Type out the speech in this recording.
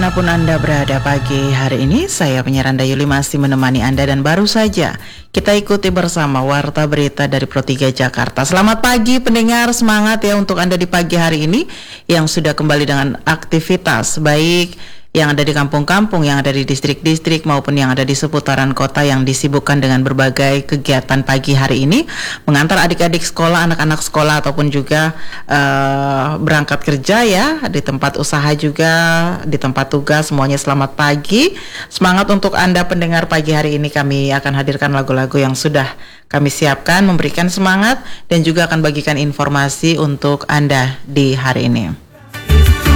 dimanapun Anda berada pagi hari ini, saya penyiar Anda Yuli masih menemani Anda dan baru saja kita ikuti bersama Warta Berita dari Pro 3 Jakarta. Selamat pagi pendengar, semangat ya untuk Anda di pagi hari ini yang sudah kembali dengan aktivitas baik yang ada di kampung-kampung, yang ada di distrik-distrik maupun yang ada di seputaran kota yang disibukkan dengan berbagai kegiatan pagi hari ini, mengantar adik-adik sekolah, anak-anak sekolah ataupun juga berangkat kerja ya, di tempat usaha juga, di tempat tugas, semuanya selamat pagi. Semangat untuk Anda pendengar pagi hari ini, kami akan hadirkan lagu-lagu yang sudah kami siapkan, memberikan semangat dan juga akan bagikan informasi untuk Anda di hari ini.